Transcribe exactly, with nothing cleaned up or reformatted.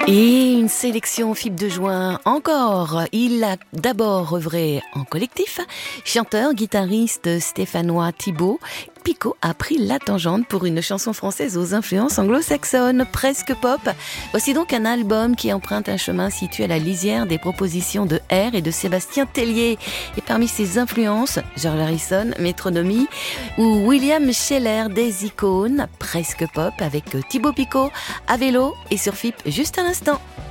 Et une sélection fibre de juin encore. Il a d'abord œuvré en collectif. Chanteur, guitariste stéphanois Thibaut Picot a pris la tangente pour une chanson française aux influences anglo-saxonnes, presque pop. Voici donc un album qui emprunte un chemin situé à la lisière des propositions de R et de Sébastien Tellier. Et parmi ses influences, George Harrison, Métronomie, ou William Scheller, des icônes, presque pop, avec Thibaut Picot, à vélo et sur F I P juste à l'instant.